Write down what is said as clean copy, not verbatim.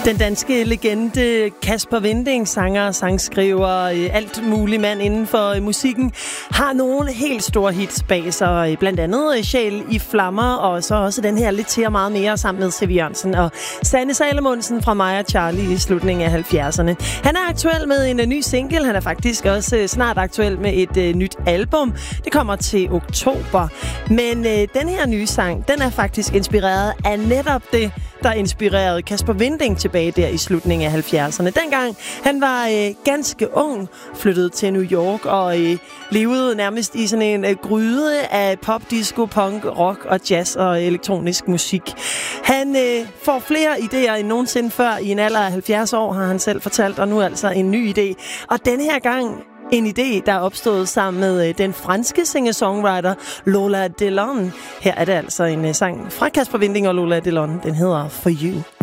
Den danske legende Kasper Winding, sanger, sangskriver, alt mulig mand inden for musikken, har nogle helt store hits bag sig. Blandt andet Sjæl i flammer, og så også den her Lidt til og meget mere sammen med C.V. Jørgensen og Sanne Salomonsen fra mig og Charlie i slutningen af 70'erne. Han er aktuel med en ny single. Han er faktisk også snart aktuel med et nyt album. Det kommer til oktober. Men den her nye sang, den er faktisk inspireret af netop det, der inspirerede Kasper Winding tilbage der i slutningen af 70'erne. Dengang han var ganske ung, flyttede til New York og levede nærmest i sådan en gryde af pop, disco, punk, rock og jazz og elektronisk musik. Han får flere idéer end nogensinde før. I en alder af 70 år har han selv fortalt, og nu altså en ny idé. Og denne her gang en idé, der er opstået sammen med den franske singer-songwriter Lola Delon. Her er det altså en sang fra Kasper Winding og Lola Delon. Den hedder For You.